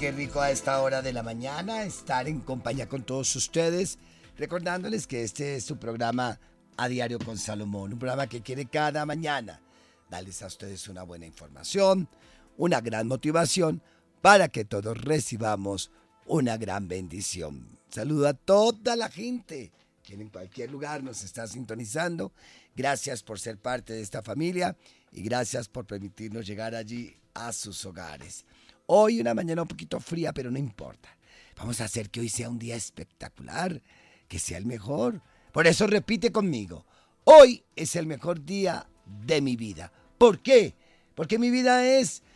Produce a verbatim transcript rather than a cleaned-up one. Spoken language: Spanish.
qué rico a esta hora de la mañana estar en compañía con todos ustedes, recordándoles que este es su programa A Diario con Salomón, un programa que quiere cada mañana darles a ustedes una buena información, una gran motivación para que todos recibamos una gran bendición. Saludo a toda la gente que en cualquier lugar nos está sintonizando. Gracias por ser parte de esta familia y gracias por permitirnos llegar allí a sus hogares. Hoy una mañana un poquito fría, pero no importa. Vamos a hacer que hoy sea un día espectacular, que sea el mejor. Por eso repite conmigo, hoy es el mejor día de mi vida. ¿Por qué? Porque mi vida es